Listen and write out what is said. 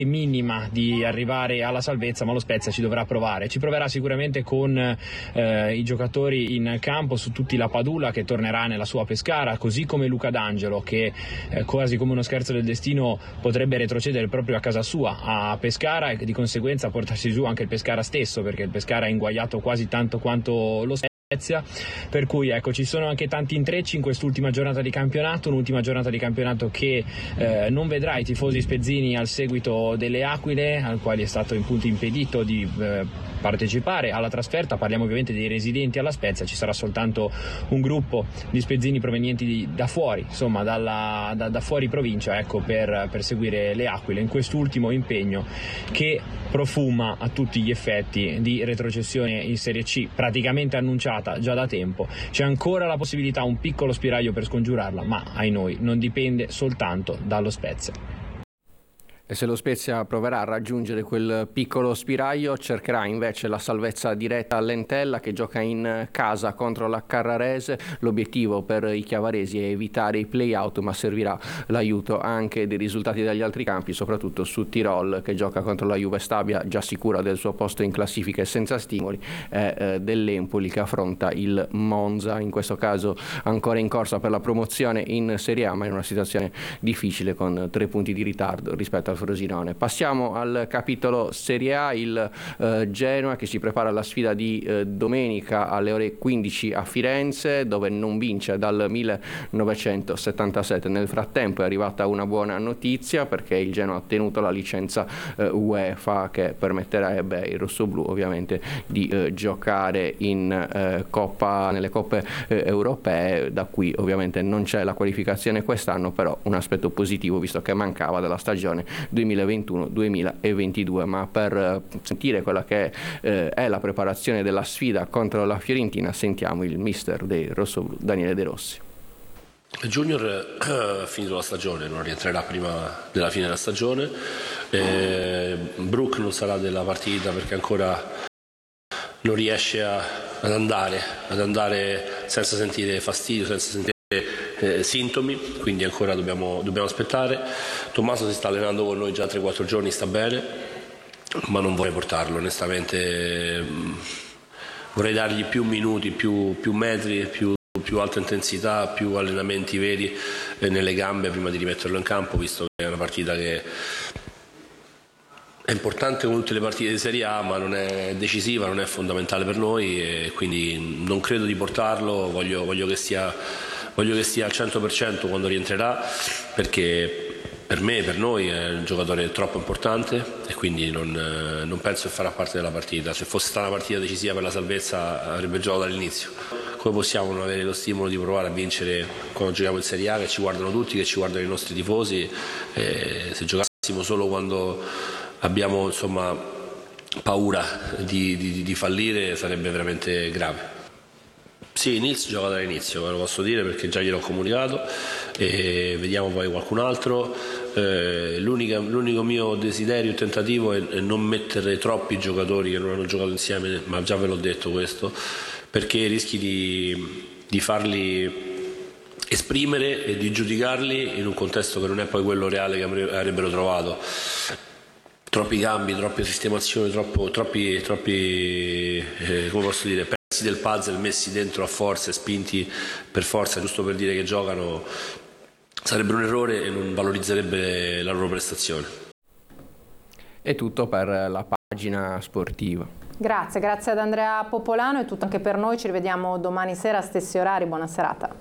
minima di arrivare alla salvezza, ma lo Spezia ci dovrà provare. Ci proverà sicuramente con i giocatori in campo, su tutti la Padula che tornerà nella sua Pescara, così come Luca D'Angelo che quasi come uno scherzo del destino potrebbe retrocedere proprio a casa sua a Pescara e di conseguenza portarsi giù anche il Pescara stesso, perché il Pescara è inguaiato quasi tanto quanto lo Spezia. Per cui ecco, ci sono anche tanti intrecci in quest'ultima giornata di campionato, un'ultima giornata di campionato che non vedrà i tifosi spezzini al seguito delle Aquile, al quali è stato in punto impedito di partecipare alla trasferta. Parliamo ovviamente dei residenti alla Spezia, ci sarà soltanto un gruppo di spezzini provenienti da fuori, insomma da fuori provincia, ecco, per seguire le Aquile in quest'ultimo impegno che profuma a tutti gli effetti di retrocessione in Serie C, praticamente annunciata già da tempo. C'è ancora la possibilità, un piccolo spiraglio per scongiurarla, ma ai noi non dipende soltanto dallo Spezia. E se lo Spezia proverà a raggiungere quel piccolo spiraglio, cercherà invece la salvezza diretta all'Entella, che gioca in casa contro la Carrarese. L'obiettivo per i chiavaresi è evitare i play-out, ma servirà l'aiuto anche dei risultati dagli altri campi, soprattutto su Tirol, che gioca contro la Juve Stabia, già sicura del suo posto in classifica e senza stimoli, e dell'Empoli che affronta il Monza, in questo caso ancora in corsa per la promozione in Serie A, ma in una situazione difficile con 3 punti di ritardo rispetto al Frosinone. Passiamo al capitolo Serie A, il Genoa che si prepara alla sfida di domenica alle ore 15 a Firenze, dove non vince dal 1977. Nel frattempo è arrivata una buona notizia, perché il Genoa ha ottenuto la licenza UEFA che permetterebbe ai rossoblù ovviamente di giocare in nelle coppe europee. Da qui ovviamente non c'è la qualificazione quest'anno, però un aspetto positivo visto che mancava dalla stagione 2021-2022. Ma per sentire quella che è la preparazione della sfida contro la Fiorentina, sentiamo il mister dei rossoblù, Daniele De Rossi. Il Junior ha finito la stagione, non rientrerà prima della fine della stagione. Brook non sarà della partita perché ancora non riesce ad andare senza sentire fastidio, senza sentire sintomi, quindi ancora dobbiamo aspettare. Tommaso si sta allenando con noi già 3-4 giorni, sta bene, ma non vorrei portarlo, onestamente vorrei dargli più minuti, più metri, più alta intensità, più allenamenti veri nelle gambe prima di rimetterlo in campo, visto che è una partita che è importante come tutte le partite di Serie A, ma non è decisiva, non è fondamentale per noi, e quindi non credo di portarlo. Voglio che sia al 100% quando rientrerà, perché per me e per noi è un giocatore troppo importante e quindi non penso che farà parte della partita. Se fosse stata una partita decisiva per la salvezza avrebbe giocato dall'inizio. Come possiamo non avere lo stimolo di provare a vincere quando giochiamo in Serie A, che ci guardano tutti, che ci guardano i nostri tifosi? Se giocassimo solo quando abbiamo paura di fallire sarebbe veramente grave. Sì, Nils gioca dall'inizio, ve lo posso dire perché già gliel'ho comunicato, e vediamo poi qualcun altro. L'unico mio desiderio e tentativo è non mettere troppi giocatori che non hanno giocato insieme, ma già ve l'ho detto questo, perché rischi di farli esprimere e di giudicarli in un contesto che non è poi quello reale che avrebbero trovato. Troppi cambi, troppe sistemazioni, troppi come posso dire, pezzi del puzzle messi dentro a forza e spinti per forza, giusto per dire che giocano, sarebbe un errore e non valorizzerebbe la loro prestazione. È tutto per la pagina sportiva. Grazie ad Andrea Popolano, è tutto anche per noi, ci rivediamo domani sera a stessi orari, buona serata.